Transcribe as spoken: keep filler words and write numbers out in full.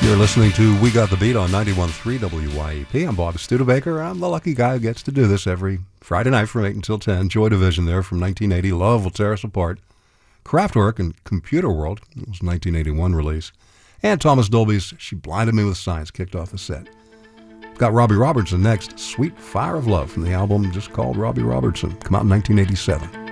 You're listening to We Got the Beat on ninety-one point three W Y E P. I'm Bob Studebaker. I'm the lucky guy who gets to do this every Friday night from eight until ten. Joy Division there from nineteen eighty. Love Will Tear Us Apart. Kraftwerk and Computer World. It was a nineteen eighty-one release. And Thomas Dolby's She Blinded Me with Science kicked off the set. Got Robbie Robertson next. Sweet Fire of Love from the album just called Robbie Robertson. Come out in nineteen eighty-seven.